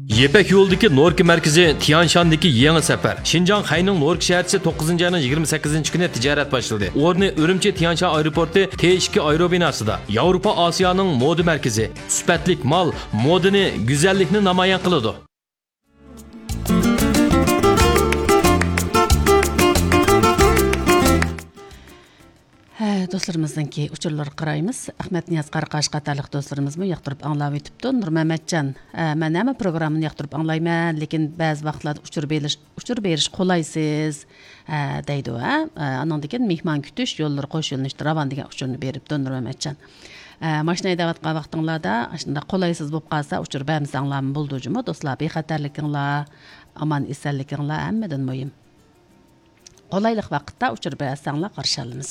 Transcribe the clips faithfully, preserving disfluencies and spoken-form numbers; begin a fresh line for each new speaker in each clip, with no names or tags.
Yepek yo'ldagi Norki markazi Tianshandagi yangi safar. Xinjiang Xayning Norki shaharchisi to'qqizinchi ayning yigirma sakkizinchi kuni tijorat boshladi. O'rni Urumchi Tianshan aeroporti T ikki aerobinosida. Yevropa Osiyoning moda markazi. Sifatlik mal, modani, go'zallikni namoyon qiladi.
Dostlarımızdaki uçurlar qaraymiz. Ahmet Niyaz Qaraqash qatarlıq dostlarımızmı yaqtırıb anlab etibdi. Nur Mehmetcan, mən həmə proqramını yaqtırıb anlayman, lekin bəzi vaxtlarda uçur beriş, uçur beriş qolaysız deydi o. Anan degan mehmon kutish, yo'llar qo'sh yo'lni ravan degan uçurni beribdi Nur Mehmetcan. Maşina haydayotgan vaqtinglarda shunda qolaysız bo'lib qolsa, uçur bərmisanglarmı bulducuma dostlar, bexatarlikinglar, aman esenlikinglar hammadan muhim. Qolaylik vaqtda uçur bersanglar qarshi olamiz.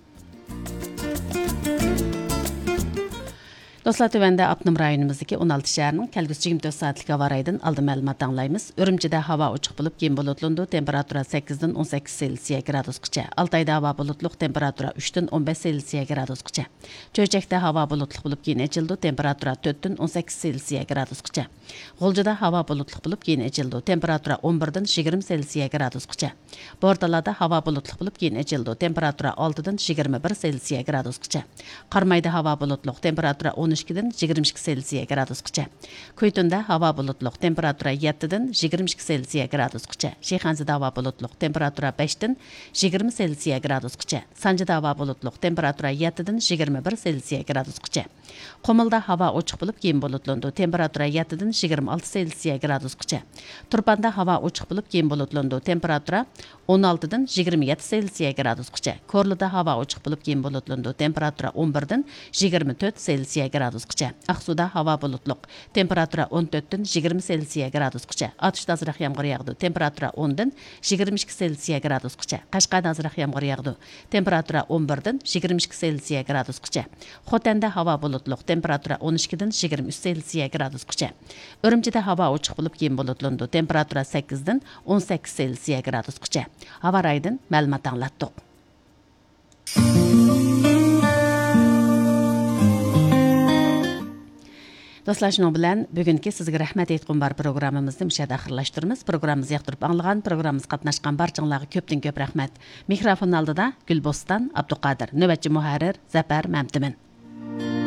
Dostlar, tövəndə Apnım rayonumuzdaki on altı şəhərinin kəlgüsü yigirma dörd saatlik hava rayından aldı məlumat anlayımız. Ürümçidə hava uçuq bulub, gen bulutluğundu, temperatura səkkizdən on səkkiz Selsiya gradusqıca. Altayda hava bulutluq, temperatura üçdən on beş Selsiya gradusqıca. Çöçəkdə hava bulutluq bulub, gen ecildi, temperatura dörtdən on səkkiz Selsiya gradusqıca. Qolcuda hava bulutluq bulub, gen ecildi, temperatura on birdən yigirma Selsiya gradusqıca. Bordalada hava bulutluq bulub, gen ecildi, temperatura altıdan yigirma bir Selsiya gradusqıca. Qarmayda hava bulutluq, temperatura on ikkidən yigirma ikki Selsiya gradusqıca. Kuytunda hava bulutluq, temperatura yeddidən yigirma ikki Selsiya gradusqıca. Şeyxanzada hava bulutluq, temperatura beşdən yigirma Selsiya gradusqıca. Sancıda hava bulutluq, temperatura yeddidən yigirma bir Selsiya gradusqıca. Qomulda hava ochiq bo'lib, keyin bulutlandı, temperatura yeddidən yigirma olti Selsiya gradusqıca. Turpanda hava ochiq bo'lib, keyin bulutlandı, temperatura on altıdan yigirma yetti Selsiya gradusqıca. Korluda hava ochiq bo'lib, keyin bulutlandı, temperatura on birdən yigirma to'rt Selsiya gradusqıca. Aqsuda hava bulutluq, temperatura on to'rtdən yigirma Selsiya gradusqıca. Atışda azroq yomg'ir yog'di, temperatura o'ndan yigirma ikki Selsiya gradusqıca. Qashqarda azroq yomg'ir yog'di, temperatura on birdən yigirma ikki Selsiya gradusqıca. Xotanda hava bulutluq, temperatura on ikkidən yigirma uch Selsiya gradusqıca. Urumchida hava ochiq bo'lib, keyin bulutlandı, temperatura sakkizdən on sakkiz Selsiya gradusqıca. Hava raydan ma'lumot anglatdik. Dostlar, şunun bilan bugünkü sizga rahmat aytqum bar programmamizni müşahada axirlashtiramiz. Programmamizni yoqtirib anglagan, programmamizga qatnashgan barchanglarga ko'pdan ko'p rahmat. Mikrofon oldida Gulboston Abduqodir, navbatchi muharrir Zafar Mamtimin.